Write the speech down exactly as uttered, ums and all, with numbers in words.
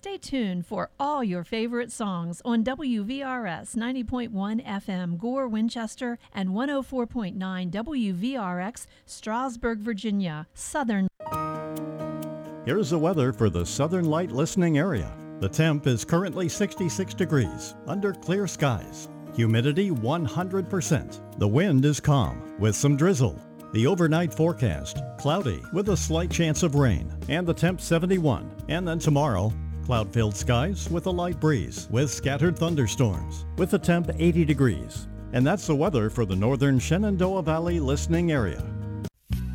Stay tuned for all your favorite songs on W V R S ninety point one F M Gore, Winchester, and one oh four point nine W V R X Strasburg, Virginia, Southern. Here's the weather for the Southern Light listening area. The temp is currently sixty-six degrees under clear skies. Humidity one hundred percent. The wind is calm with some drizzle. The overnight forecast, cloudy with a slight chance of rain, and the temp seventy-one. And then tomorrow, cloud-filled skies with a light breeze with scattered thunderstorms with the temp eighty degrees. And that's the weather for the northern Shenandoah Valley listening area.